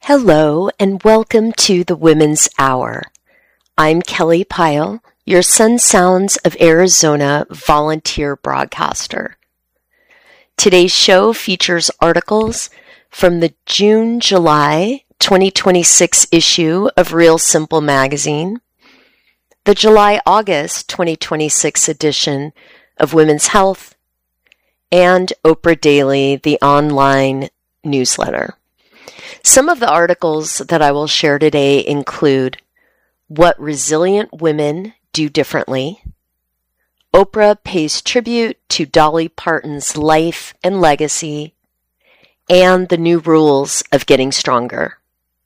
Hello and welcome to the Women's Hour. I'm Kelly Pyle, your Sun Sounds of Arizona volunteer broadcaster. Today's show features articles from the June-July 2026 issue of Real Simple magazine, the July-August 2026 edition of Women's Health, and Oprah Daily, the online newsletter. Some of the articles that I will share today include What Resilient Women Do Differently, Oprah Pays Tribute to Dolly Parton's Life and Legacy, and the New Rules of Getting Stronger.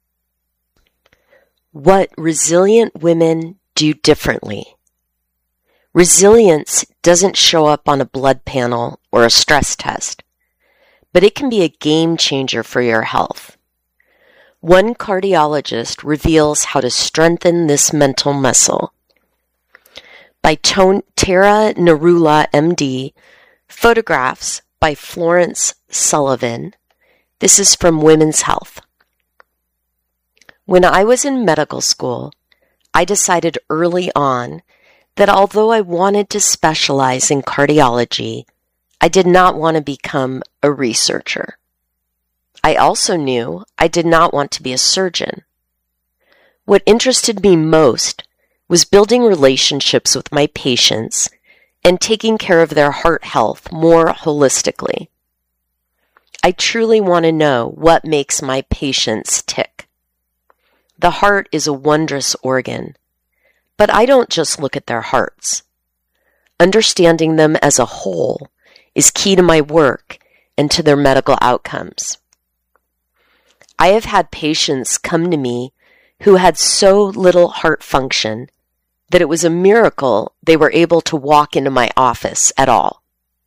What Resilient Women Do Differently. Resilience doesn't show up on a blood panel or a stress test, but it can be a game changer for your health. One cardiologist reveals how to strengthen this mental muscle. By Tara Narula, MD, photographs by Florence Sullivan. This is from Women's Health. When I was in medical school, I decided early on that although I wanted to specialize in cardiology, I did not want to become a researcher. I also knew I did not want to be a surgeon. What interested me most was building relationships with my patients and taking care of their heart health more holistically. I truly want to know what makes my patients tick. The heart is a wondrous organ, but I don't just look at their hearts. Understanding them as a whole is key to my work and to their medical outcomes. I have had patients come to me who had so little heart function that it was a miracle they were able to walk into my office at all.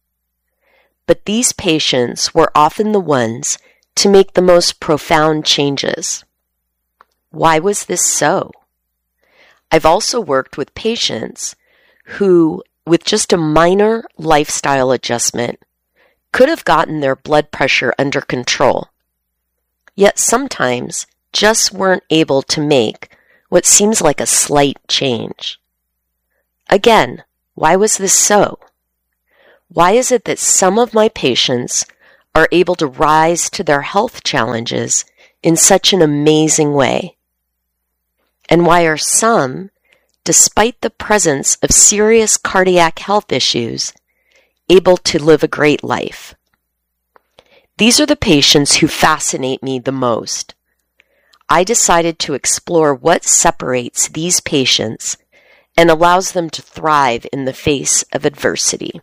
But these patients were often the ones to make the most profound changes. Why was this so? I've also worked with patients who, with just a minor lifestyle adjustment, could have gotten their blood pressure under control, yet sometimes just weren't able to make what seems like a slight change. Again, why was this so? Why is it that some of my patients are able to rise to their health challenges in such an amazing way? And why are some, despite the presence of serious cardiac health issues, able to live a great life? These are the patients who fascinate me the most. I decided to explore what separates these patients and allows them to thrive in the face of adversity.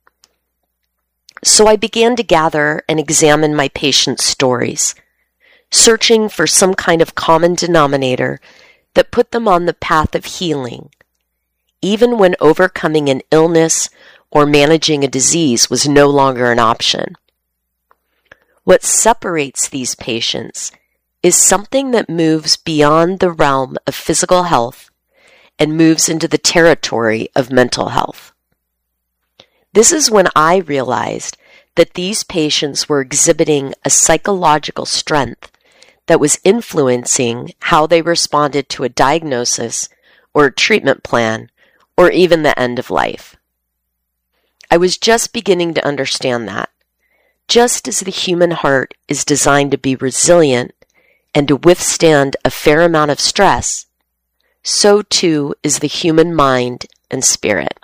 So I began to gather and examine my patients' stories, searching for some kind of common denominator that put them on the path of healing, even when overcoming an illness or managing a disease was no longer an option. What separates these patients is something that moves beyond the realm of physical health and moves into the territory of mental health. This is when I realized that these patients were exhibiting a psychological strength that was influencing how they responded to a diagnosis or a treatment plan or even the end of life. I was just beginning to understand that. Just as the human heart is designed to be resilient and to withstand a fair amount of stress, so too is the human mind and spirit.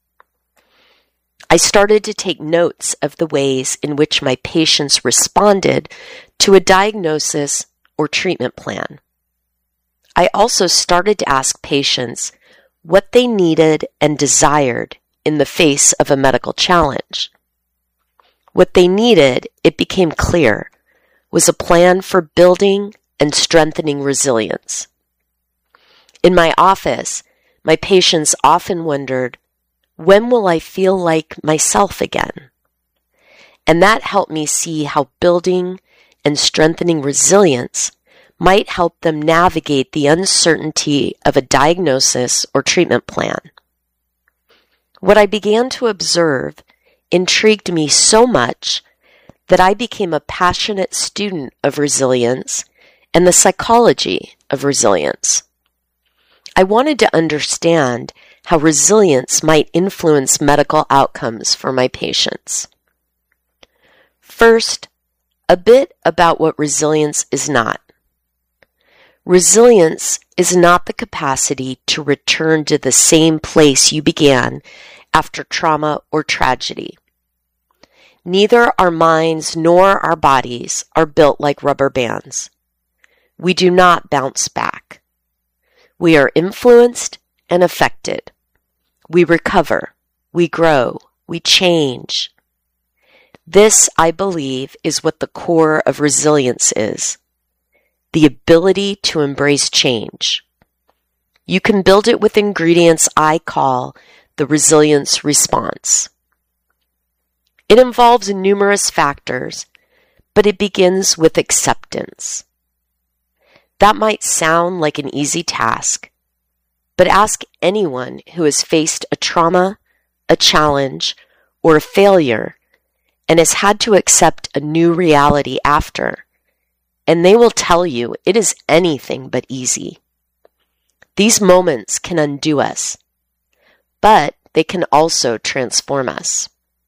I started to take notes of the ways in which my patients responded to a diagnosis or treatment plan. I also started to ask patients what they needed and desired in the face of a medical challenge. What they needed, it became clear, was a plan for building and strengthening resilience. In my office, my patients often wondered, when will I feel like myself again? And that helped me see how building and strengthening resilience might help them navigate the uncertainty of a diagnosis or treatment plan. What I began to observe intrigued me so much that I became a passionate student of resilience and the psychology of resilience. I wanted to understand how resilience might influence medical outcomes for my patients. First, a bit about what resilience is not. Resilience is not the capacity to return to the same place you began after trauma or tragedy. Neither our minds nor our bodies are built like rubber bands. We do not bounce back. We are influenced and affected. We recover, we grow, we change. This, I believe, is what the core of resilience is. The ability to embrace change. You can build it with ingredients I call the resilience response. It involves numerous factors, but it begins with acceptance. That might sound like an easy task, but ask anyone who has faced a trauma, a challenge, or a failure and has had to accept a new reality after, and they will tell you it is anything but easy. These moments can undo us, but they can also transform us.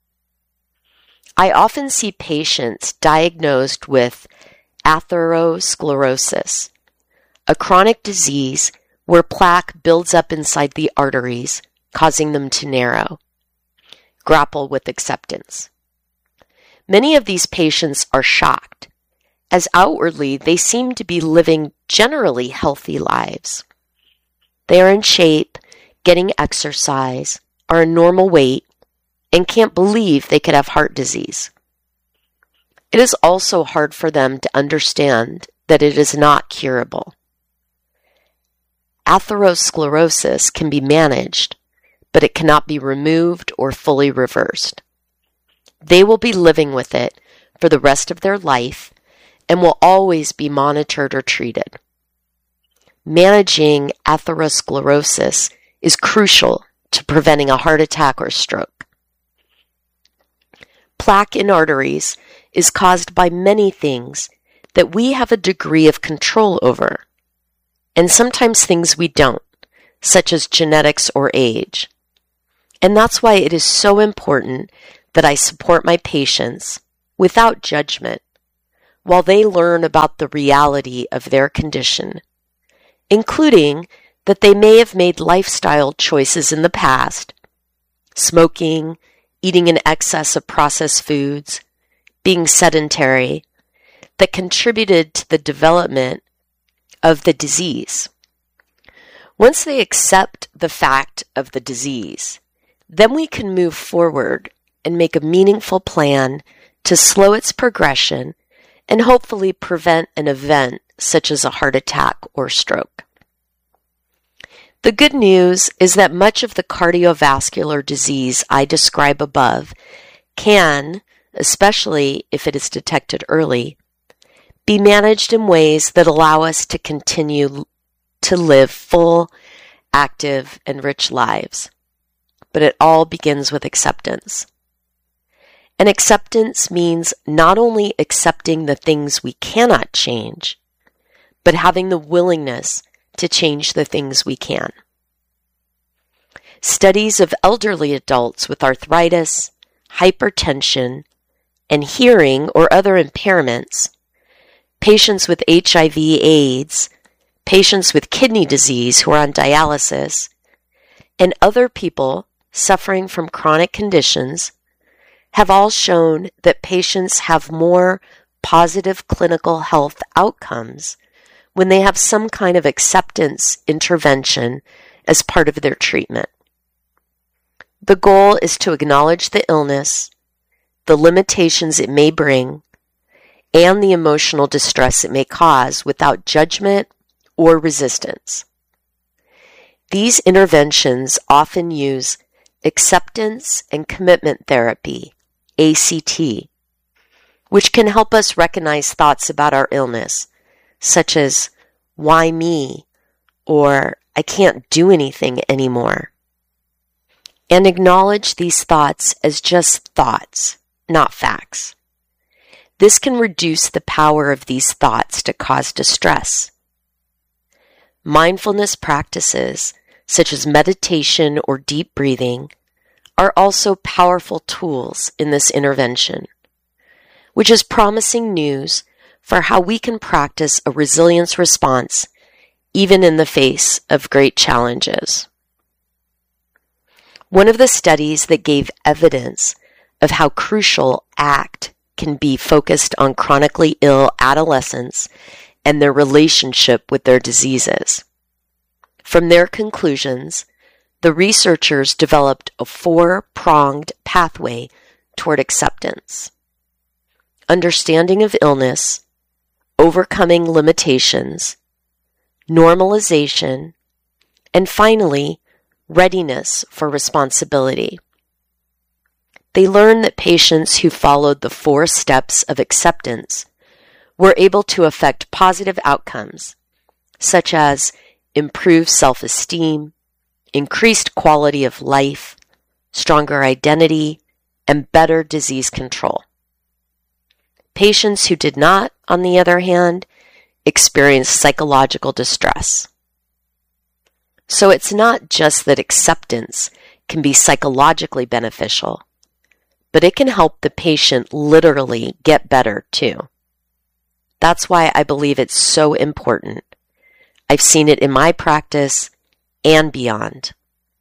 I often see patients diagnosed with atherosclerosis, a chronic disease where plaque builds up inside the arteries, causing them to narrow. Grapple with acceptance. Many of these patients are shocked, as outwardly they seem to be living generally healthy lives. They are in shape, getting exercise, are a normal weight, and can't believe they could have heart disease. It is also hard for them to understand that it is not curable. Atherosclerosis can be managed, but it cannot be removed or fully reversed. They will be living with it for the rest of their life and will always be monitored or treated. Managing atherosclerosis is crucial to preventing a heart attack or stroke. Plaque in arteries is caused by many things that we have a degree of control over, and sometimes things we don't, such as genetics or age. And that's why it is so important that I support my patients without judgment while they learn about the reality of their condition, including that they may have made lifestyle choices in the past, smoking, eating in excess of processed foods, being sedentary, that contributed to the development of the disease. Once they accept the fact of the disease, then we can move forward and make a meaningful plan to slow its progression and hopefully prevent an event such as a heart attack or stroke. The good news is that much of the cardiovascular disease I describe above can, especially if it is detected early, be managed in ways that allow us to continue to live full, active, and rich lives. But it all begins with acceptance. And acceptance means not only accepting the things we cannot change, but having the willingness to change the things we can. Studies of elderly adults with arthritis, hypertension, and hearing or other impairments, patients with HIV/AIDS, patients with kidney disease who are on dialysis, and other people suffering from chronic conditions have all shown that patients have more positive clinical health outcomes when they have some kind of acceptance intervention as part of their treatment. The goal is to acknowledge the illness, the limitations it may bring, and the emotional distress it may cause without judgment or resistance. These interventions often use acceptance and commitment therapy, ACT, which can help us recognize thoughts about our illness, such as, why me? Or, I can't do anything anymore. And acknowledge these thoughts as just thoughts, not facts. This can reduce the power of these thoughts to cause distress. Mindfulness practices, such as meditation or deep breathing, are also powerful tools in this intervention, which is promising news for how we can practice a resilience response even in the face of great challenges. One of the studies that gave evidence of how crucial ACT can be focused on chronically ill adolescents and their relationship with their diseases. From their conclusions, the researchers developed a 4-pronged pathway toward acceptance: understanding of illness, overcoming limitations, normalization, and finally, readiness for responsibility. They learned that patients who followed the 4 steps of acceptance were able to affect positive outcomes, such as improved self-esteem, increased quality of life, stronger identity, and better disease control. Patients who did not, on the other hand, experienced psychological distress. So it's not just that acceptance can be psychologically beneficial, but it can help the patient literally get better too. That's why I believe it's so important. I've seen it in my practice and beyond.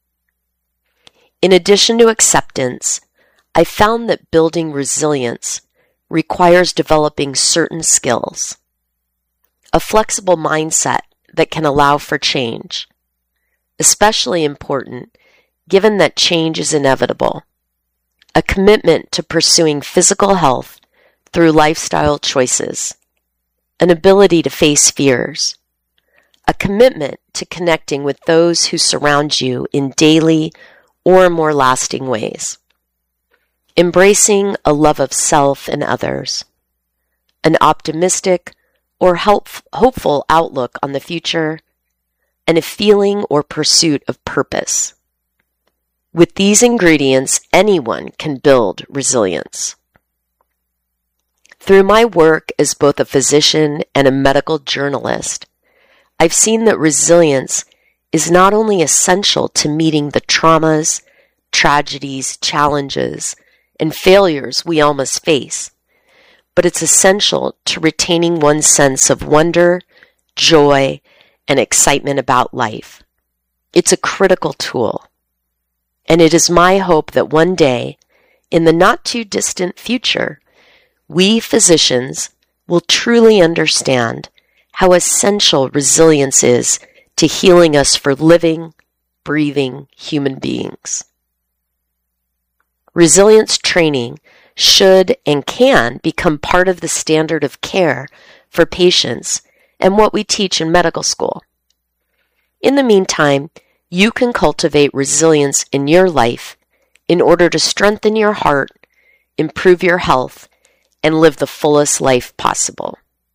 In addition to acceptance, I found that building resilience requires developing certain skills. A flexible mindset that can allow for change, especially important given that change is inevitable. A commitment to pursuing physical health through lifestyle choices, an ability to face fears, a commitment to connecting with those who surround you in daily or more lasting ways, embracing a love of self and others, an optimistic or hopeful outlook on the future, and a feeling or pursuit of purpose. With these ingredients, anyone can build resilience. Through my work as both a physician and a medical journalist, I've seen that resilience is not only essential to meeting the traumas, tragedies, challenges, and failures we all must face, but it's essential to retaining one's sense of wonder, joy, and excitement about life. It's a critical tool. And it is my hope that one day, in the not-too-distant future, we physicians will truly understand how essential resilience is to healing us for living, breathing human beings. Resilience training should and can become part of the standard of care for patients and what we teach in medical school. In the meantime, you can cultivate resilience in your life in order to strengthen your heart, improve your health, and live the fullest life possible.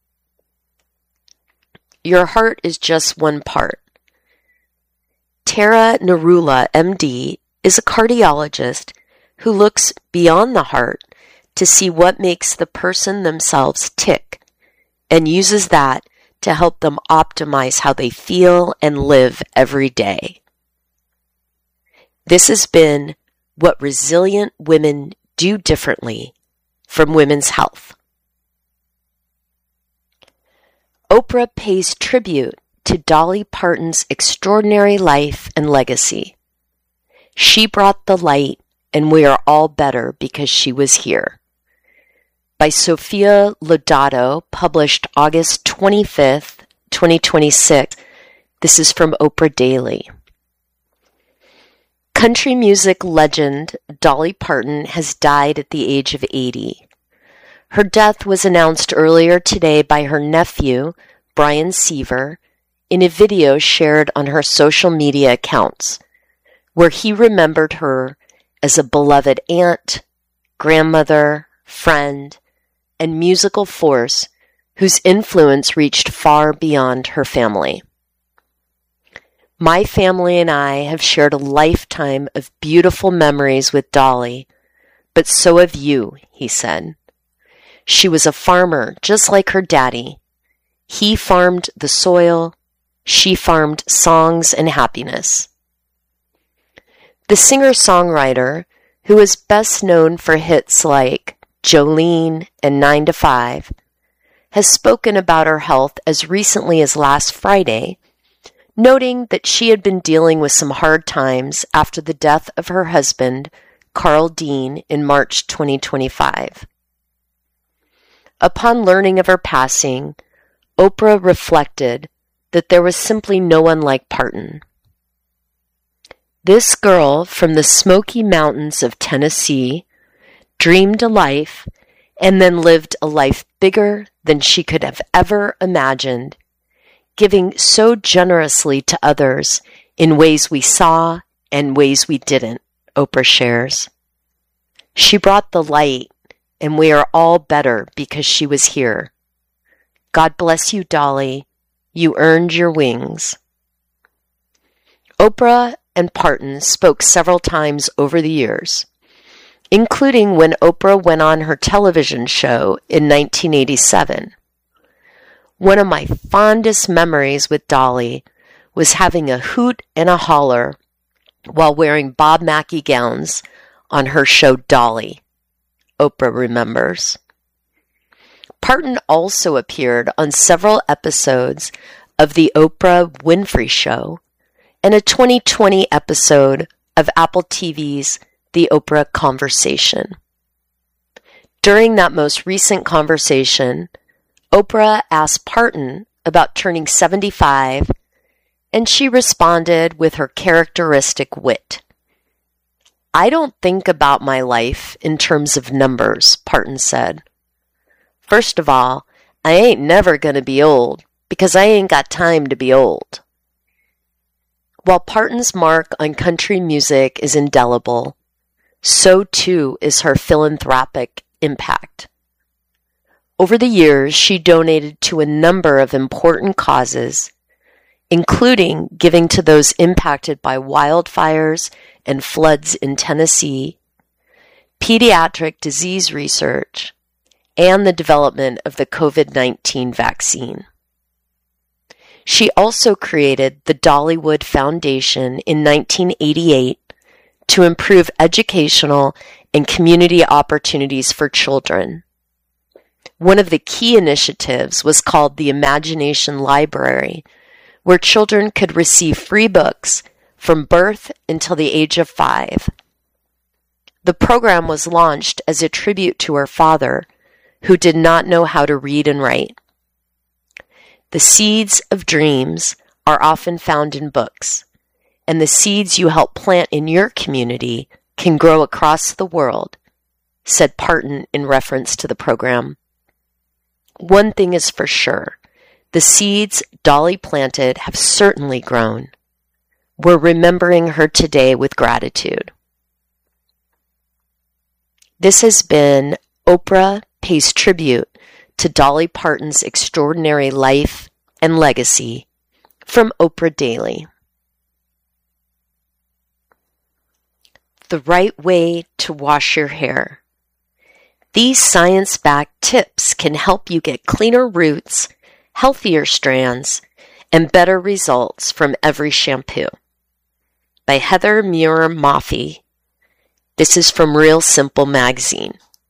Your heart is just one part. Tara Narula, MD, is a cardiologist who looks beyond the heart to see what makes the person themselves tick and uses that to help them optimize how they feel and live every day. This has been What Resilient Women Do Differently from Women's Health. Oprah pays tribute to Dolly Parton's extraordinary life and legacy. She brought the light, and we are all better because she was here. By Sophia Lodato, published August 25th, 2026. This is from Oprah Daily. Country music legend Dolly Parton has died at the age of 80. Her death was announced earlier today by her nephew, Brian Seaver, in a video shared on her social media accounts, where he remembered her as a beloved aunt, grandmother, friend, and musical force whose influence reached far beyond her family. My family and I have shared a lifetime of beautiful memories with Dolly, but so have you, he said. She was a farmer, just like her daddy. He farmed the soil. She farmed songs and happiness. The singer-songwriter, who is best known for hits like Jolene and 9 to 5, has spoken about her health as recently as last Friday, noting that she had been dealing with some hard times after the death of her husband, Carl Dean, in March 2025. Upon learning of her passing, Oprah reflected that there was simply no one like Parton. This girl from the Smoky Mountains of Tennessee dreamed a life and then lived a life bigger than she could have ever imagined, giving so generously to others in ways we saw and ways we didn't, Oprah shares. She brought the light, and we are all better because she was here. God bless you, Dolly. You earned your wings. Oprah and Parton spoke several times over the years, including when Oprah went on her television show in 1987. One of my fondest memories with Dolly was having a hoot and a holler while wearing Bob Mackie gowns on her show Dolly, Oprah remembers. Parton also appeared on several episodes of The Oprah Winfrey Show and a 2020 episode of Apple TV's The Oprah Conversation. During that most recent conversation, Oprah asked Parton about turning 75, and she responded with her characteristic wit. I don't think about my life in terms of numbers, Parton said. First of all, I ain't never gonna be old because I ain't got time to be old. While Parton's mark on country music is indelible, so too is her philanthropic impact. Over the years, she donated to a number of important causes, including giving to those impacted by wildfires and floods in Tennessee, pediatric disease research, and the development of the COVID-19 vaccine. She also created the Dollywood Foundation in 1988 to improve educational and community opportunities for children. One of the key initiatives was called the Imagination Library, where children could receive free books from birth until the age of 5. The program was launched as a tribute to her father, who did not know how to read and write. The seeds of dreams are often found in books, and the seeds you help plant in your community can grow across the world, said Parton in reference to the program. One thing is for sure, the seeds Dolly planted have certainly grown. We're remembering her today with gratitude. This has been Oprah Pays Tribute to Dolly Parton's extraordinary life and legacy from Oprah Daily. The right way to wash your hair. These science-backed tips can help you get cleaner roots, healthier strands, and better results from every shampoo. By Heather Muir Maffei. This is from Real Simple magazine.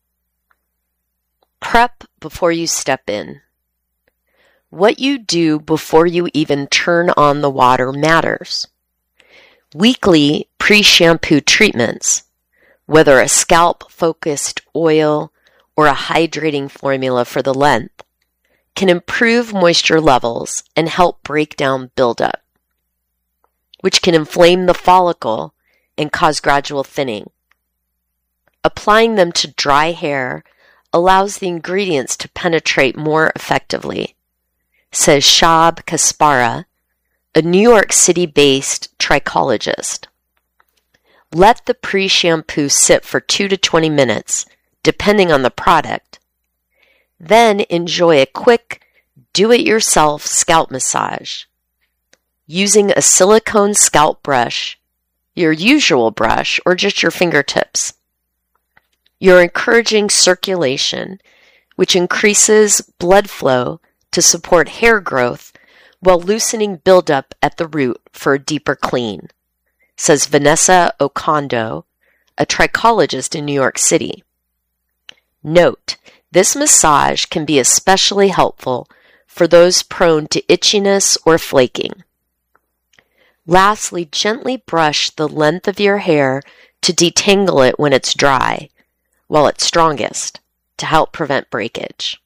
Prep before you step in. What you do before you even turn on the water matters. Weekly pre-shampoo treatments, whether a scalp-focused oil or a hydrating formula for the length, can improve moisture levels and help break down buildup, which can inflame the follicle and cause gradual thinning. Applying them to dry hair allows the ingredients to penetrate more effectively, says Shab Kaspara, a New York City-based trichologist. Let the pre-shampoo sit for 2 to 20 minutes, depending on the product. Then enjoy a quick, do-it-yourself scalp massage. Using a silicone scalp brush, your usual brush, or just your fingertips. You're encouraging circulation, which increases blood flow to support hair growth while loosening buildup at the root for a deeper clean, says Vanessa Okondo, a trichologist in New York City. Note, this massage can be especially helpful for those prone to itchiness or flaking. Lastly, gently brush the length of your hair to detangle it when it's dry, while it's strongest, to help prevent breakage.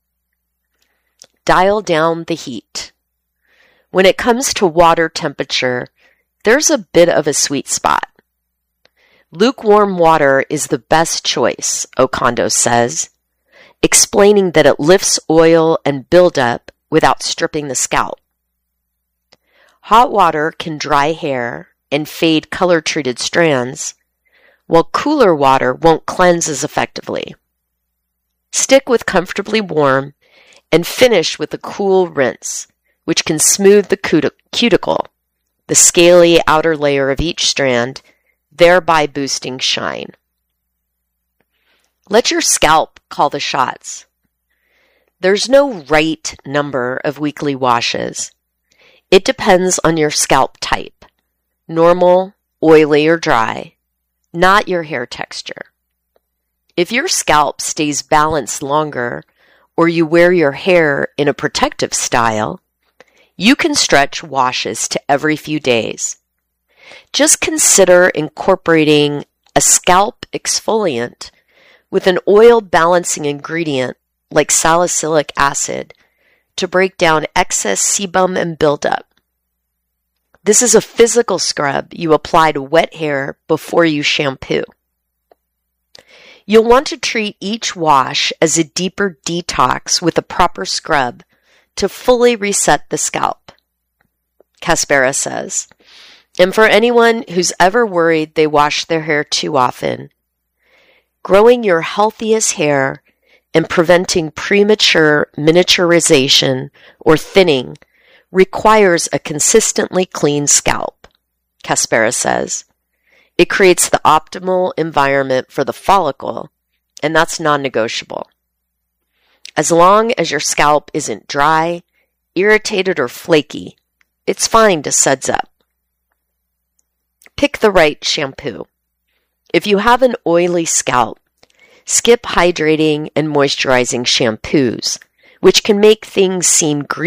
Dial down the heat. When it comes to water temperature, there's a bit of a sweet spot. Lukewarm water is the best choice, Okondo says, explaining that it lifts oil and buildup without stripping the scalp. Hot water can dry hair and fade color-treated strands, while cooler water won't cleanse as effectively. Stick with comfortably warm and finish with a cool rinse, which can smooth the cuticle, the scaly outer layer of each strand, thereby boosting shine. Let your scalp call the shots. There's no right number of weekly washes. It depends on your scalp type, normal, oily, or dry, not your hair texture. If your scalp stays balanced longer, or you wear your hair in a protective style, you can stretch washes to every few days. Just consider incorporating a scalp exfoliant with an oil balancing ingredient like salicylic acid to break down excess sebum and buildup. This is a physical scrub you apply to wet hair before you shampoo. You'll want to treat each wash as a deeper detox with a proper scrub to fully reset the scalp, Caspera says. And for anyone who's ever worried they wash their hair too often, growing your healthiest hair and preventing premature miniaturization or thinning requires a consistently clean scalp, Caspera says. It creates the optimal environment for the follicle, and that's non-negotiable. As long as your scalp isn't dry, irritated, or flaky, it's fine to suds up. Pick the right shampoo. If you have an oily scalp, skip hydrating and moisturizing shampoos, which can make things seem greasy